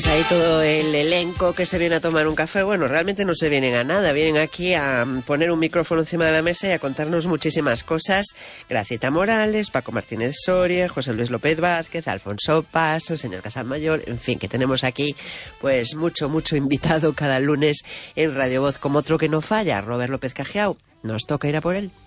Ahí todo el elenco que se viene a tomar un café, bueno, realmente no se vienen a nada, vienen aquí a poner un micrófono encima de la mesa y a contarnos muchísimas cosas. Gracieta Morales, Paco Martínez Soria, José Luis López Vázquez, Alfonso Paso, el señor Casalmayor, en fin, que tenemos aquí pues mucho invitado cada lunes en Radio Voz, como otro que no falla, Robert López Cajiao. Nos toca ir a por él.